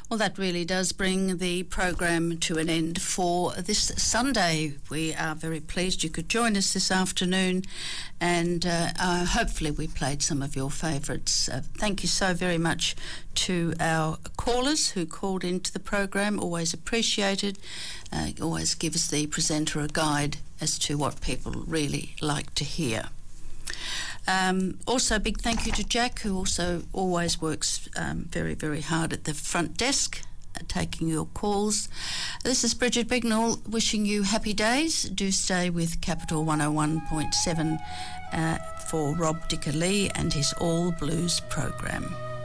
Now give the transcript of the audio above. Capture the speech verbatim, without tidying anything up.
Well, that really does bring the program to an end for this Sunday. We are very pleased you could join us this afternoon, and uh, uh, hopefully we played some of your favourites. Uh, thank you so very much to our callers who called into the program. Always appreciated. Uh, always gives the presenter a guide as to what people really like to hear. Um, also, a big thank you to Jack, who also always works um, very, very hard at the front desk, uh, taking your calls. This is Bridget Bignall wishing you happy days. Do stay with Capital one oh one point seven uh, for Rob Dicker-Lee and his All Blues program.